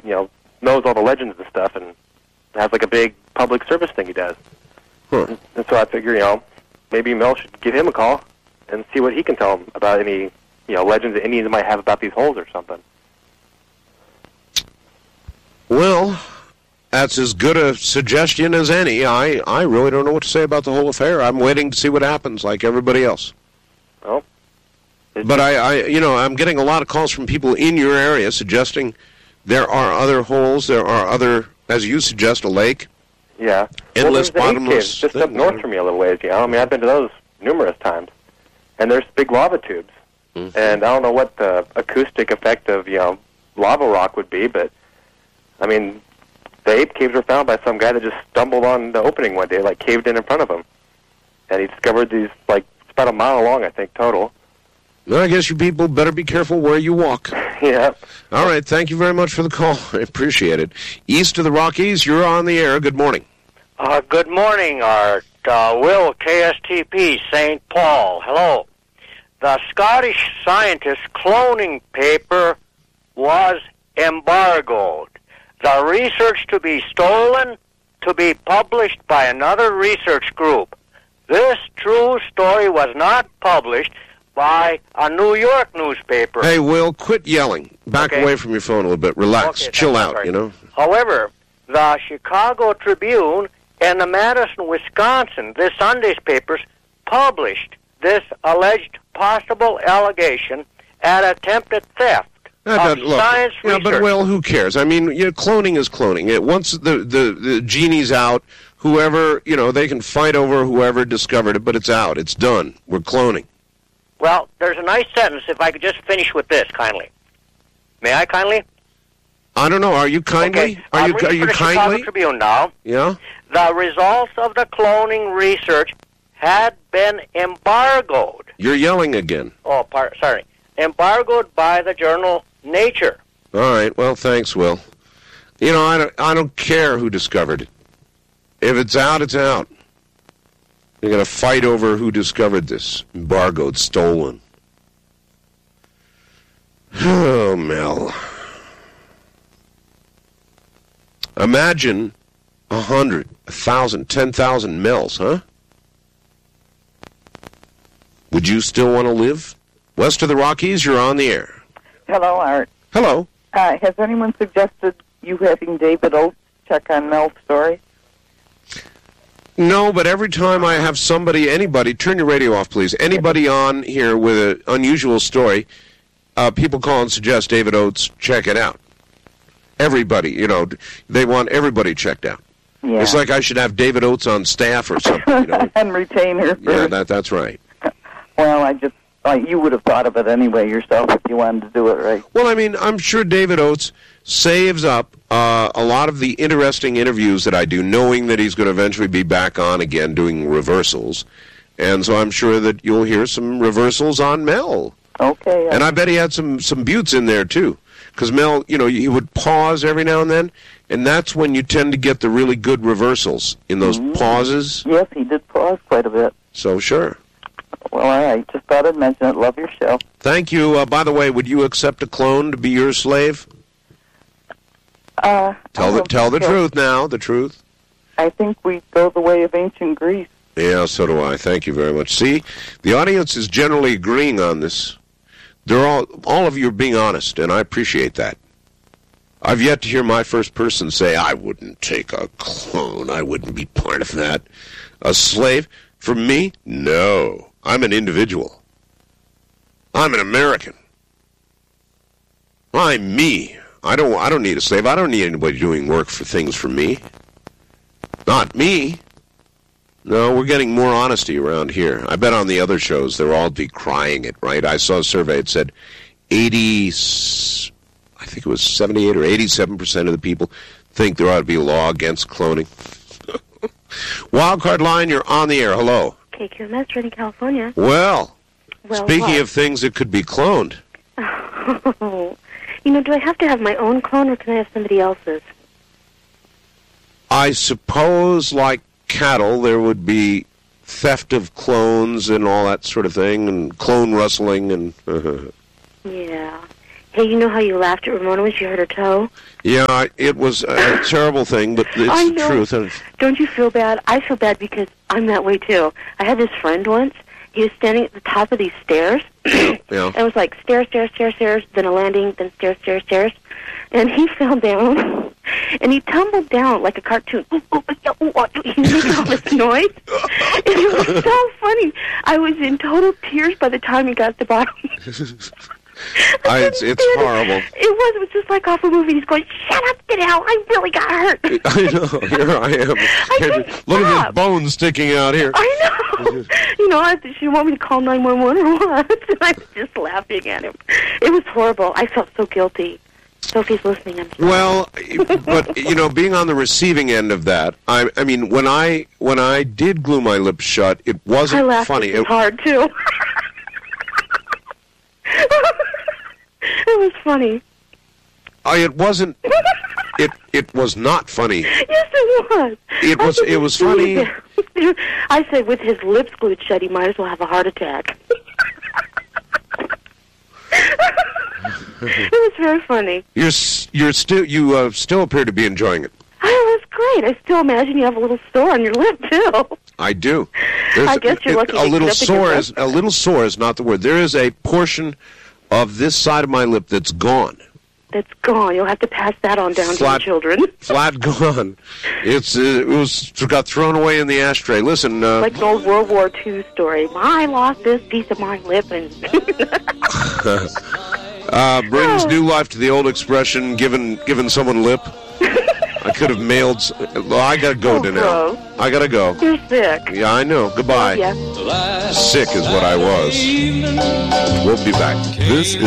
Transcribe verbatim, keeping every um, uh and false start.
you know, knows all the legends and stuff, and has like a big public service thing he does. Huh. And, and so I figure, you know, maybe Mel should give him a call and see what he can tell him about any, you know, legends that Indians might have about these holes or something. Well, that's as good a suggestion as any. I, I really don't know what to say about the whole affair. I'm waiting to see what happens, like everybody else. Well, but I, I, you know, I'm getting a lot of calls from people in your area suggesting there are other holes, there are other, as you suggest, a lake. Yeah. Endless well, bottomless. Caves just up north from me a little ways, you know. I mean, I've been to those numerous times. And there's big lava tubes. Mm-hmm. And I don't know what the acoustic effect of, you know, lava rock would be, but, I mean, the ape caves were found by some guy that just stumbled on the opening one day, like caved in in front of him. And he discovered these, like, it's about a mile long, I think, total. Well, I guess you people better be careful where you walk. Yeah. All right, thank you very much for the call. I appreciate it. East of the Rockies, you're on the air. Good morning. Uh, good morning, Art. Uh, Will, K S T P, Saint Paul. Hello. The Scottish scientist's cloning paper was embargoed. The research to be stolen, to be published by another research group. This true story was not published by a New York newspaper. Hey, Will, quit yelling. Back okay. away from your phone a little bit. Relax. Okay, Chill out, sorry. you know. However, the Chicago Tribune and the Madison, Wisconsin, this Sunday's papers, published this alleged possible allegation at attempted theft Uh, of look, science yeah, research. but, well, who cares? I mean, you know, cloning is cloning. It, once the, the, the genie's out, whoever, you know, they can fight over whoever discovered it, but it's out. It's done. We're cloning. Well, there's a nice sentence, if I could just finish with this, kindly. May I kindly? I don't know. Are you kindly? Okay. Are I'm you reading are you for the kindly? Chicago Tribune now. Yeah? The results of the cloning research had been embargoed. You're yelling again. Oh, par- sorry. Embargoed by the journal Nature. All right. Well, thanks, Will. You know, I don't, I don't care who discovered it. If it's out, it's out. You're going to fight over who discovered this. Embargoed, stolen. Oh, Mel. Imagine a hundred, a thousand, ten thousand Mels, huh? Would you still want to live? West of the Rockies, you're on the air. Hello, Art. Hello. Uh, has anyone suggested you having David Oates check on Mel's story? No, but every time I have somebody, anybody, turn your radio off, please. Anybody on here with an unusual story, uh, people call and suggest David Oates check it out. Everybody, you know, they want everybody checked out. Yeah. It's like I should have David Oates on staff or something. You know? And retain her. Yeah, that, that's right. Well, I just thought you would have thought of it anyway yourself if you wanted to do it right. Well, I mean, I'm sure David Oates saves up uh, a lot of the interesting interviews that I do, knowing that he's going to eventually be back on again doing reversals. And so I'm sure that you'll hear some reversals on Mel. Okay. And I bet he had some, some buttes in there, too. Because Mel, you know, he would pause every now and then, and that's when you tend to get the really good reversals, in those mm-hmm. pauses. Yes, he did pause quite a bit. So, sure. Well, all right. Just thought I'd mention it. Love your show. Thank you. Uh, by the way, would you accept a clone to be your slave? Uh, tell the tell the so. truth now. The truth. I think we go the way of ancient Greece. Yeah, so do I. Thank you very much. See, the audience is generally agreeing on this. They're all all of you are being honest, and I appreciate that. I've yet to hear my first person say, I wouldn't take a clone. I wouldn't be part of that. A slave? For me? No. I'm an individual. I'm an American. I'm me. I don't I don't need a slave. I don't need anybody doing work for things for me. Not me. No, we're getting more honesty around here. I bet on the other shows they're all decrying it, right? I saw a survey that said eighty, I think it was seventy-eight or eighty-seven percent of the people think there ought to be a law against cloning. Wildcard line, you're on the air. Hello. K Q M S, Redding, California. Well, well speaking what? of things that could be cloned. Oh, you know, do I have to have my own clone or can I have somebody else's? I suppose, like cattle, there would be theft of clones and all that sort of thing, and clone rustling, and... Yeah. Hey, you know how you laughed at Ramona when she hurt her toe? Yeah, I- it was a terrible thing, but it's I the know. truth. And Don't you feel bad? I feel bad because I'm that way, too. I had this friend once. He was standing at the top of these stairs. yeah. And it was like stairs, stairs, stairs, stairs, then a landing, then stairs, stairs, stairs. And he fell down, and he tumbled down like a cartoon. Ooh, ooh, ooh, ooh, ooh. He made all this noise. And it was so funny. I was in total tears by the time he got to the bottom. I, it's it's It- horrible. It was. It was just like off a movie. He's going, shut up, get out. I really got hurt. I know. Here I am. couldn't Look at stop. this bone sticking out here. I know. You know, I, she want me to call nine one one or what? And I was just laughing at him. It was horrible. I felt so guilty. Sophie's listening. I'm sorry. Well, but you know, being on the receiving end of that, I, I mean, when I when I did glue my lips shut, it I wasn't laughed funny. just as It, hard, too. It was funny. I, it wasn't. It it was not funny. Yes, it was. It I was- couldn't it was see funny. it. I said, with his lips glued shut, he might as well have a heart attack. It was very funny. You're s- you're still you uh, still appear to be enjoying it. Oh, it was great. I still imagine you have a little sore on your lip, too. I do. There's, I guess you're lucky A to little get up in sore your is a little sore is not the word. There is a portion of this side of my lip that's gone, That's gone. You'll have to pass that on down Flat- to your children. flat gone. It's uh, it was got thrown away in the ashtray. Listen, uh, Like an old World War Two story. I lost this piece of my lip and... uh, brings Oh. new life to the old expression, given given someone lip. I could have mailed. s- Well, I gotta go Oh, to now. gross. I gotta go. You're sick. Yeah, I know. Goodbye. Yeah. Sick is what I was. We'll be back. This is